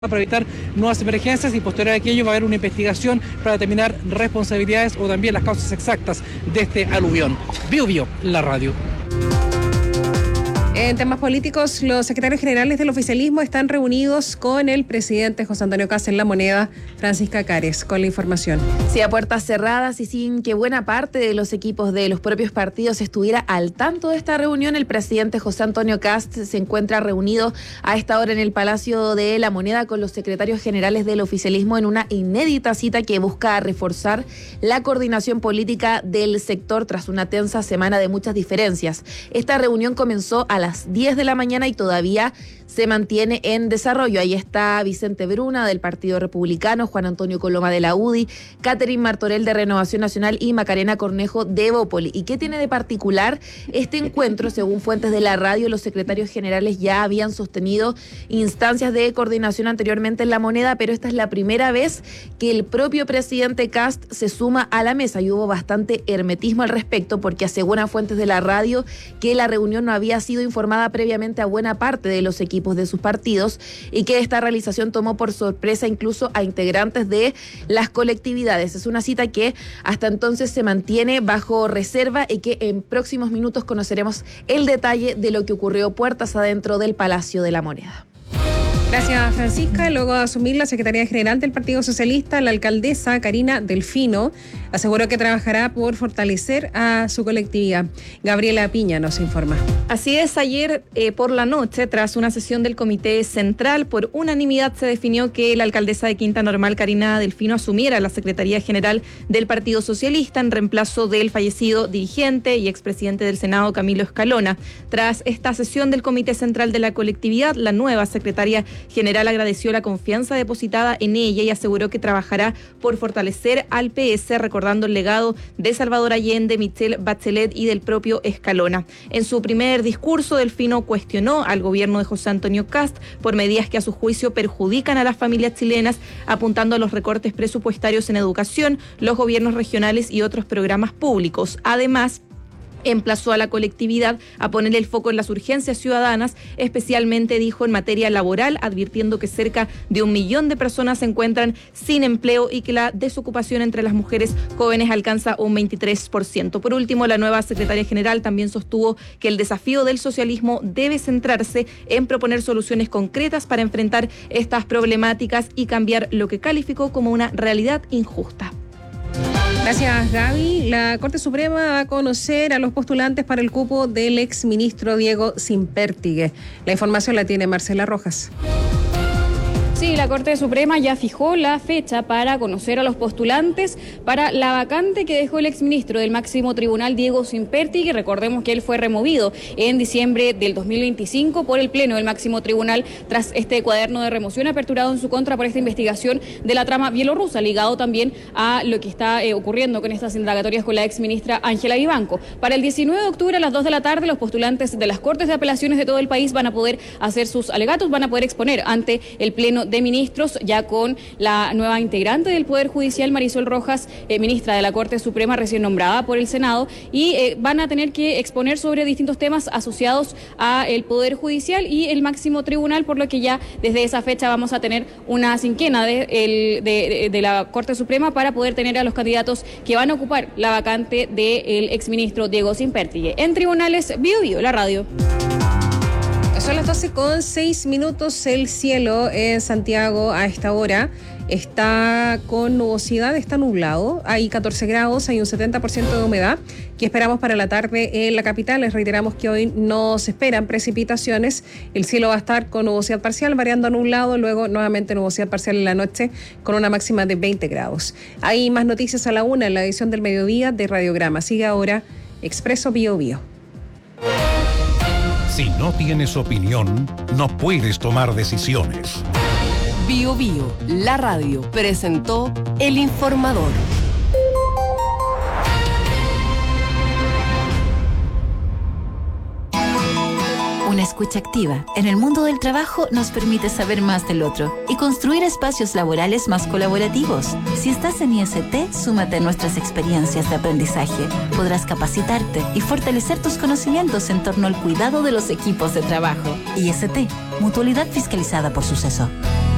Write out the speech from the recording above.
para evitar nuevas emergencias, y posterior a aquello va a haber una investigación para determinar responsabilidades o también las causas exactas de este aluvión. Bio, la radio. En temas políticos, los secretarios generales del oficialismo están reunidos con el presidente José Antonio Kast en La Moneda. Francisca Cares con la información. Sí, a puertas cerradas y sin que buena parte de los equipos de los propios partidos estuviera al tanto de esta reunión, el presidente José Antonio Kast se encuentra reunido a esta hora en el Palacio de La Moneda con los secretarios generales del oficialismo en una inédita cita que busca reforzar la coordinación política del sector tras una tensa semana de muchas diferencias. Esta reunión comenzó a las 10 de la mañana y todavía se mantiene en desarrollo. Ahí está Vicente Bruna del Partido Republicano, Juan Antonio Coloma de la UDI, Catherine Martorell de Renovación Nacional y Macarena Cornejo de Evópoli. ¿Y qué tiene de particular este encuentro? Según fuentes de la radio, los secretarios generales ya habían sostenido instancias de coordinación anteriormente en La Moneda, pero esta es la primera vez que el propio presidente Kast se suma a la mesa y hubo bastante hermetismo al respecto porque aseguran fuentes de la radio que la reunión no había sido informada previamente a buena parte de los equipos de sus partidos y que esta realización tomó por sorpresa incluso a integrantes de las colectividades. Es una cita que hasta entonces se mantiene bajo reserva y que en próximos minutos conoceremos el detalle de lo que ocurrió puertas adentro del Palacio de la Moneda. Gracias, Francisca. Luego de asumir la Secretaría General del Partido Socialista, la alcaldesa Karina Delfino aseguró que trabajará por fortalecer a su colectividad. Gabriela Piña nos informa. Así es, ayer por la noche, tras una sesión del Comité Central, por unanimidad se definió que la alcaldesa de Quinta Normal, Karina Delfino, asumiera la Secretaría General del Partido Socialista en reemplazo del fallecido dirigente y expresidente del Senado, Camilo Escalona. Tras esta sesión del Comité Central de la colectividad, la nueva secretaria general agradeció la confianza depositada en ella y aseguró que trabajará por fortalecer al PS, recordando el legado de Salvador Allende, Michelle Bachelet y del propio Escalona. En su primer discurso, Delfino cuestionó al gobierno de José Antonio Kast por medidas que a su juicio perjudican a las familias chilenas, apuntando a los recortes presupuestarios en educación, los gobiernos regionales y otros programas públicos. Además, emplazó a la colectividad a poner el foco en las urgencias ciudadanas, especialmente, dijo, en materia laboral, advirtiendo que cerca de 1 millón de personas se encuentran sin empleo y que la desocupación entre las mujeres jóvenes alcanza un 23%. Por último, la nueva secretaria general también sostuvo que el desafío del socialismo debe centrarse en proponer soluciones concretas para enfrentar estas problemáticas y cambiar lo que calificó como una realidad injusta. Gracias, Gaby. La Corte Suprema va a conocer a los postulantes para el cupo del exministro Diego Sínpertigue. La información la tiene Marcela Rojas. Sí, la Corte Suprema ya fijó la fecha para conocer a los postulantes para la vacante que dejó el exministro del máximo tribunal, Diego Sínpertigue. Recordemos que él fue removido en diciembre del 2025 por el Pleno del máximo tribunal tras este cuaderno de remoción aperturado en su contra por esta investigación de la trama bielorrusa, ligado también a lo que está ocurriendo con estas indagatorias con la exministra Ángela Vivanco. Para el 19 de octubre a las 2 de la tarde, los postulantes de las Cortes de Apelaciones de todo el país van a poder hacer sus alegatos, van a poder exponer ante el Pleno de Ministros, ya con la nueva integrante del Poder Judicial, Marisol Rojas, ministra de la Corte Suprema recién nombrada por el Senado, y van a tener que exponer sobre distintos temas asociados al Poder Judicial y el máximo tribunal, por lo que ya desde esa fecha vamos a tener una cinquena de la Corte Suprema para poder tener a los candidatos que van a ocupar la vacante del exministro Diego Sínpertigue. En tribunales, Bio, la radio. Son las 12:06. El cielo en Santiago a esta hora está con nubosidad, está nublado. Hay 14 grados, hay un 70% de humedad que esperamos para la tarde en la capital. Les reiteramos que hoy no se esperan precipitaciones. El cielo va a estar con nubosidad parcial, variando a nublado, luego nuevamente nubosidad parcial en la noche con una máxima de 20 grados. Hay más noticias a la 1 en la edición del mediodía de Radiograma. Sigue ahora Expreso Bio. Si no tienes opinión, no puedes tomar decisiones. Bio, la radio, presentó El Informador. Una escucha activa en el mundo del trabajo nos permite saber más del otro y construir espacios laborales más colaborativos. Si estás en IST, súmate a nuestras experiencias de aprendizaje. Podrás capacitarte y fortalecer tus conocimientos en torno al cuidado de los equipos de trabajo. IST, Mutualidad fiscalizada por Suceso.